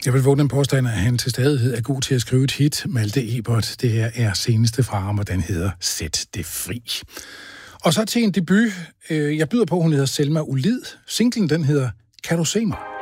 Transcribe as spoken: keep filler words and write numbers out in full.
Jeg vil våge den påstand, at han til stadighed er god til at skrive et hit. Malte Ebert, det her er seneste fra ham, og den hedder Sæt det fri. Og så til en debut. Jeg byder på, hun hedder Selma Olid. Singlen, den hedder Kan du se mig?